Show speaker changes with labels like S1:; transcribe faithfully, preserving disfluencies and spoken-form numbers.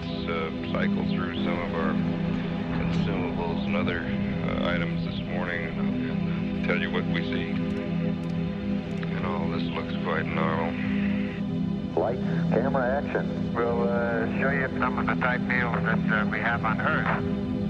S1: let's uh, cycle through some of our consumables and other uh, items this morning and tell you what we see. And all this looks quite normal.
S2: Lights, camera, action.
S3: We'll uh, show you some of the type deals that uh, we have on Earth.